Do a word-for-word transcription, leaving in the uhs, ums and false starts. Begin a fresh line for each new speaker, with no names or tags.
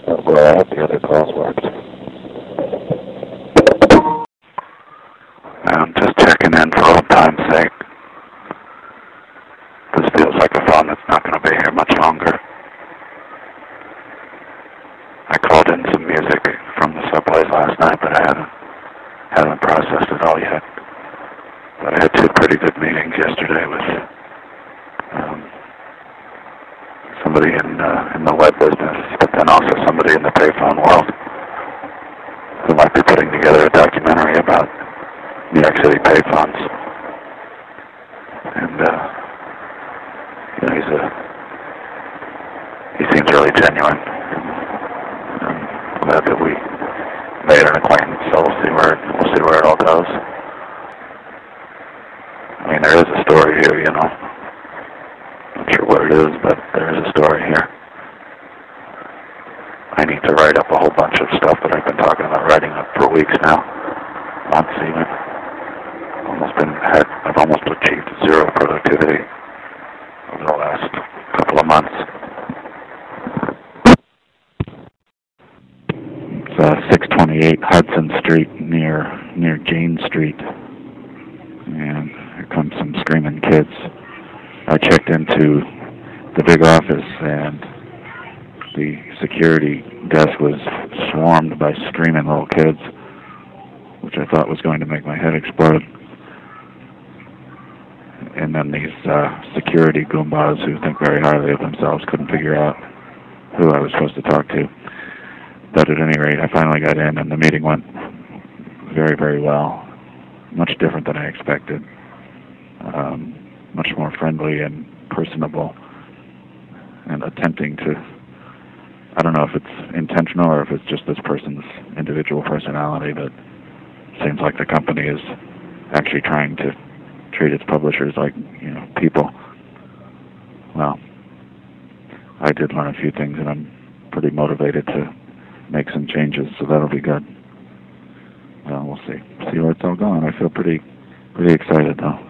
Uh, well, I hope the other calls worked. I'm just checking in for old time's sake. This feels like a phone that's not going to be here much longer. I called in some music from the subways last night, but I haven't, haven't processed it all yet. But I had two pretty good meetings yesterday with um, somebody in, uh, in the web business, but then also somebody in the payphone world who might be putting together a documentary about New York City payphones. And, uh, you know, he's a, he seems really genuine. I'm glad that we made an acquaintance, so we'll see where, we'll see where it all goes. I mean, there is a story here, you know. Not sure what it is, but there is a story here. I need to write up a whole bunch of stuff that I've been talking about writing up for weeks now. Months even. Almost been had, I've almost achieved zero productivity over the last couple of months. It's uh, six twenty-eight Hudson Street near near Jane Street, and here come some screaming kids. I checked into the big office, and the security desk was swarmed by screaming little kids, which I thought was going to make my head explode. And then these uh, security goombas who think very highly of themselves couldn't figure out who I was supposed to talk to. But at any rate, I finally got in, and the meeting went very, very well. Much different than I expected. Um, much more friendly and personable, and attempting to, I don't know if it's intentional or if it's just this person's individual personality, but it seems like the company is actually trying to treat its publishers like, you know, people. Well, I did learn a few things, and I'm pretty motivated to make some changes, so that'll be good. Well, we'll see. See where it's all going. I feel pretty, pretty excited, though.